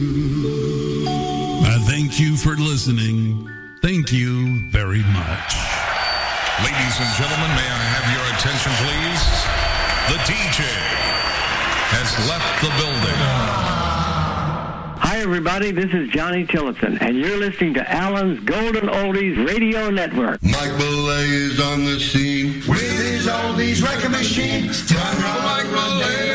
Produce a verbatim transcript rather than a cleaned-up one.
I thank you for listening. Thank you very much. Ladies and gentlemen, may I have your attention, please? The D J has left the building. Hi, everybody. This is Johnny Tillotson, and you're listening to Alan's Golden Oldies Radio Network. Mike Boulay is on the scene with his oldies record machine. Mike Boulay.